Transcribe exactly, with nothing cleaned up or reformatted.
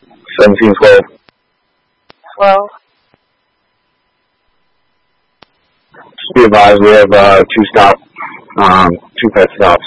seventeen twelve. twelve. Just be advised, we have uh, two stop, um, two pet stop.